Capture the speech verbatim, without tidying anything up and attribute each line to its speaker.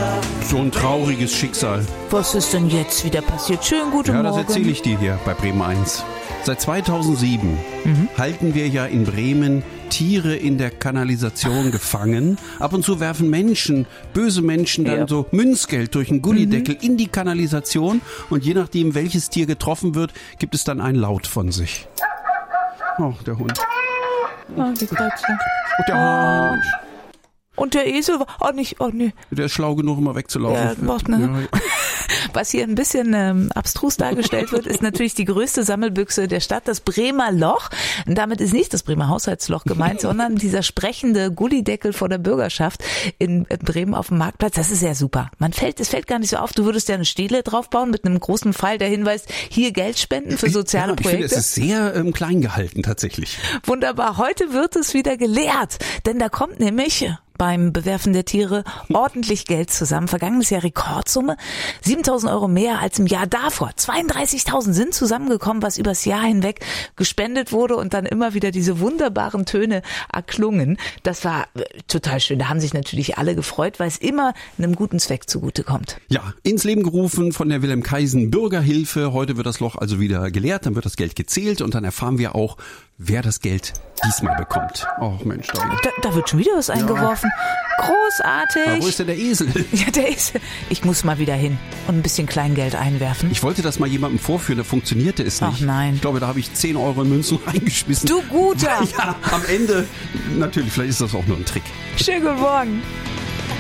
Speaker 1: So ein trauriges Schicksal.
Speaker 2: Was ist denn jetzt wieder passiert? Schönen guten
Speaker 1: Ja,
Speaker 2: Morgen.
Speaker 1: das erzähle ich dir hier bei Bremen eins. Seit zweitausendsieben mhm. halten wir ja in Bremen Tiere in der Kanalisation gefangen. Ab und zu werfen Menschen, böse Menschen, dann ja. so Münzgeld durch einen Gullideckel mhm. in die Kanalisation. Und je nachdem, welches Tier getroffen wird, gibt es dann einen Laut von sich. Oh, der Hund.
Speaker 2: Oh, die Katze.
Speaker 1: Und der
Speaker 2: oh.
Speaker 1: Hund.
Speaker 2: Und der Esel war auch nicht, oh nee.
Speaker 1: Der ist schlau genug, immer wegzulaufen.
Speaker 2: Ja, macht, ne? Ja. Was hier ein bisschen ähm, abstrus dargestellt wird, ist natürlich die größte Sammelbüchse der Stadt, das Bremer Loch. Und damit ist nicht das Bremer Haushaltsloch gemeint, sondern dieser sprechende Gullideckel vor der Bürgerschaft in, in Bremen auf dem Marktplatz. Das ist ja super. Man fällt, es fällt gar nicht so auf. Du würdest ja eine Stele draufbauen mit einem großen Pfeil, der hinweist, hier Geld spenden für soziale
Speaker 1: ja, ich
Speaker 2: Projekte.
Speaker 1: Ich finde, es ist sehr ähm, klein gehalten tatsächlich.
Speaker 2: Wunderbar. Heute wird es wieder geleert, denn da kommt nämlich beim Bewerfen der Tiere ordentlich Geld zusammen. Vergangenes Jahr Rekordsumme. siebentausend Euro mehr als im Jahr davor. zweiunddreißigtausend sind zusammengekommen, was übers Jahr hinweg gespendet wurde und dann immer wieder diese wunderbaren Töne erklungen. Das war total schön. Da haben sich natürlich alle gefreut, weil es immer einem guten Zweck zugutekommt.
Speaker 1: Ja, ins Leben gerufen von der Wilhelm Kaisen Bürgerhilfe. Heute wird das Loch also wieder geleert, dann wird das Geld gezählt und dann erfahren wir auch, wer das Geld diesmal bekommt. Oh Mensch, da,
Speaker 2: da, da wird schon wieder was eingeworfen. Ja. Großartig.
Speaker 1: Aber wo ist denn der Esel?
Speaker 2: Ja, der Esel. Ich muss mal wieder hin und ein bisschen Kleingeld einwerfen.
Speaker 1: Ich wollte das mal jemandem vorführen, da funktionierte es nicht.
Speaker 2: Ach nein.
Speaker 1: Ich glaube, da habe ich zehn Euro in Münzen reingeschmissen.
Speaker 2: Du Guter.
Speaker 1: Ja, am Ende, natürlich, vielleicht ist das auch nur ein Trick.
Speaker 2: Schönen guten Morgen.